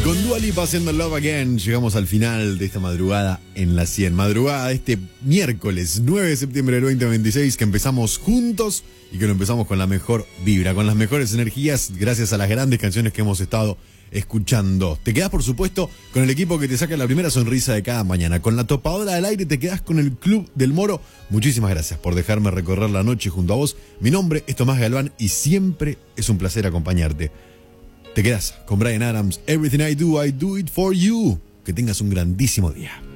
Con Dua Lipa haciendo Love Again, llegamos al final de esta madrugada en la 100. Madrugada de este miércoles 9 de septiembre del 2026, que empezamos juntos y que lo empezamos con la mejor vibra, con las mejores energías, gracias a las grandes canciones que hemos estado escuchando. Te quedás, por supuesto, con el equipo que te saca la primera sonrisa de cada mañana. Con la topadora del aire te quedás con el Club del Moro. Muchísimas gracias por dejarme recorrer la noche junto a vos. Mi nombre es Tomás Galván y siempre es un placer acompañarte. Te quedás con Bryan Adams. Everything I do it for you. Que tengas un grandísimo día.